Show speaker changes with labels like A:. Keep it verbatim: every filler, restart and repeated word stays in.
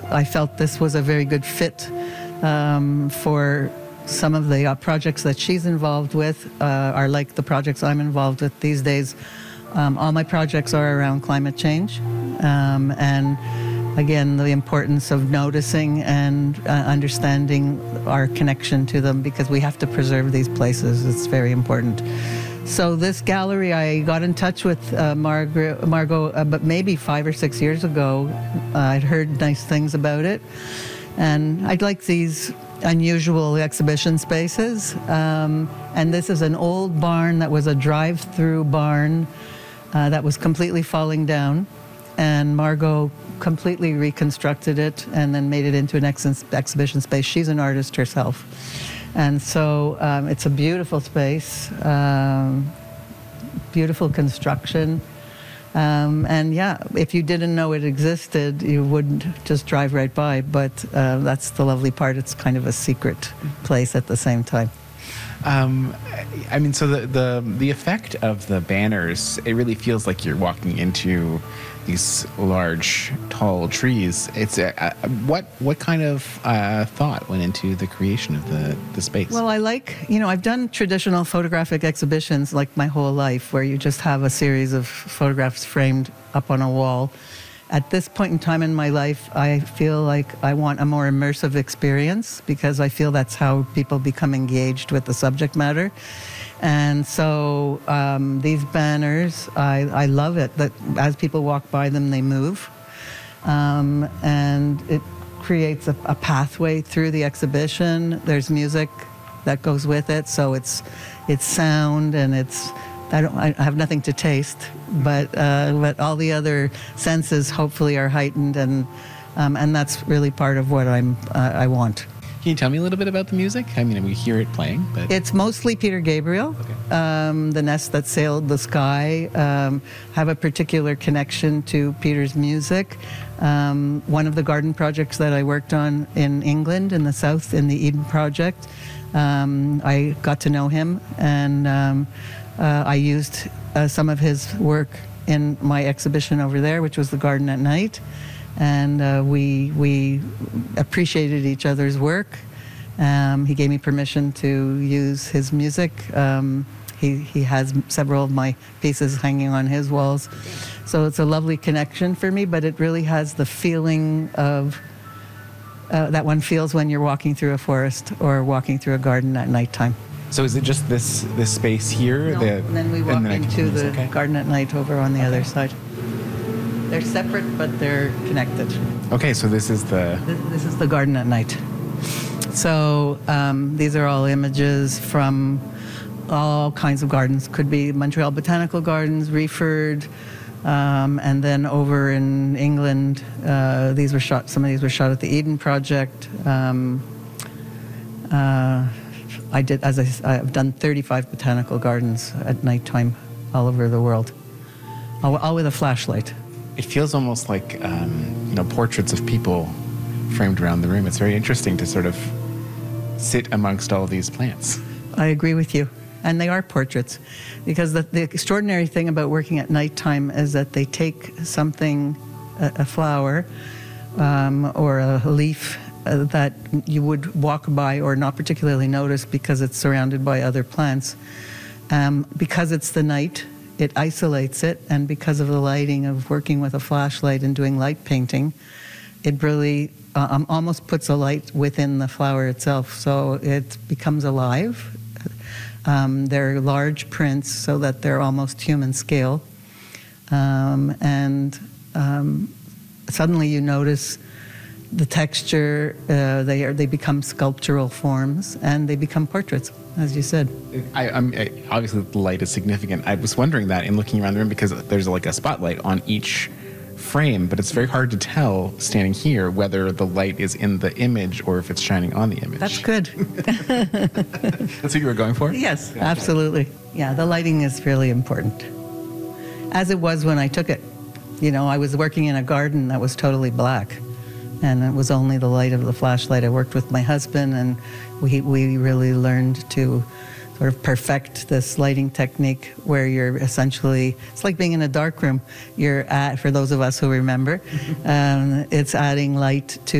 A: I felt this was a very good fit um, for some of the uh, projects that she's involved with uh, are like the projects I'm involved with these days. Um, all my projects are around climate change, um, and again, the importance of noticing and uh, understanding our connection to them, because we have to preserve these places. It's very important. So this gallery, I got in touch with uh, Margaret, Margot, uh, but maybe five or six years ago. Uh, I'd heard nice things about it, and I'd like these unusual exhibition spaces. Um, and this is an old barn that was a drive-through barn uh, that was completely falling down, and Margot completely reconstructed it and then made it into an ex- exhibition space. She's an artist herself. And so um, it's a beautiful space, um, beautiful construction. Um, and yeah, if you didn't know it existed, you wouldn't just drive right by. But uh, that's the lovely part. It's kind of a secret place at the same time.
B: Um, I mean, so the, the the effect of the banners, it really feels like you're walking into these large, tall trees. It's a, a, what what kind of uh, thought went into the creation of the, the space?
A: Well, I like, you know, I've done traditional photographic exhibitions like my whole life, where you just have a series of photographs framed up on a wall. At this point in time in my life, I feel like I want a more immersive experience, because I feel that's how people become engaged with the subject matter. And so um, these banners, I, I love it, that as people walk by them, they move. Um, and it creates a, a pathway through the exhibition. There's music that goes with it, so it's it's sound, and it's, I don't, I have nothing to taste, but uh, but all the other senses hopefully are heightened, and um, and that's really part of what I'm uh, I want.
B: Can you tell me a little bit about the music? I mean, we hear it playing, but
A: it's mostly Peter Gabriel.
B: Okay.
A: Um, the Nest That Sailed the Sky um, have a particular connection to Peter's music. Um, one of the garden projects that I worked on in England, in the south, in the Eden Project, um, I got to know him, and um, uh, I used uh, some of his work in my exhibition over there, which was the Garden at Night. And uh, we we appreciated each other's work. Um, he gave me permission to use his music. Um, he he has several of my pieces hanging on his walls, so it's a lovely connection for me. But it really has the feeling of uh, that one feels when you're walking through a forest or walking through a garden at nighttime.
B: So is it just this this space here?
A: No,
B: the,
A: and then we walk into the
B: okay.
A: Garden at Night over on the
B: Okay.
A: other side. They're separate, but they're connected.
B: Okay, so this is the...
A: This, this is the Garden at Night. So um, these are all images from all kinds of gardens. Could be Montreal Botanical Gardens, Reeford, um, and then over in England, uh, these were shot. Some of these were shot at the Eden Project. Um, uh, I did, as I, I've done thirty-five botanical gardens at nighttime all over the world, all, all with a flashlight.
B: It feels almost like, um, you know, portraits of people framed around the room. It's very interesting to sort of sit amongst all of these plants.
A: I agree with you. And they are portraits, because the, the extraordinary thing about working at nighttime is that they take something, a, a flower um, or a leaf uh, that you would walk by or not particularly notice because it's surrounded by other plants. Um, because it's the night, it isolates it, and because of the lighting of working with a flashlight and doing light painting, it really uh, um, almost puts a light within the flower itself, so it becomes alive. Um, they're large prints, so that they're almost human scale, um, and um, suddenly you notice the texture. Uh, they are they become sculptural forms, and they become portraits, as you said.
B: I, I'm I, obviously the light is significant. I was wondering that in looking around the room, because there's like a spotlight on each frame, but it's very hard to tell standing here whether the light is in the image or if it's shining on the image.
A: That's good.
B: That's what you were going for?
A: Yes, absolutely. Yeah, the lighting is really important, as it was when I took it. You know, I was working in a garden that was totally black, and it was only the light of the flashlight. I worked with my husband, and we we really learned to sort of perfect this lighting technique, where you're essentially, it's like being in a dark room. You're at, for those of us who remember, um, it's adding light to